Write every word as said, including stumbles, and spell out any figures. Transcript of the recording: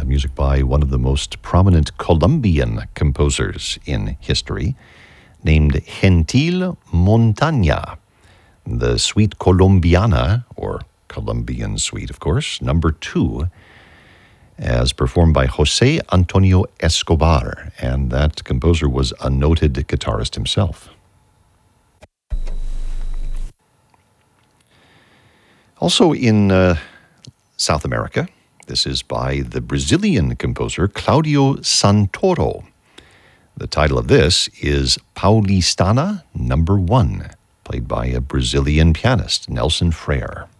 music by one of the most prominent Colombian composers in history, named Gentil Montaña. The Suite Colombiana, or Colombian Suite, of course, number two, as performed by Jose Antonio Escobar, and that composer was a noted guitarist himself. Also in uh, South America, this is by the Brazilian composer Claudio Santoro. The title of this is Paulistana Number One, played by a Brazilian pianist, Nelson Freire.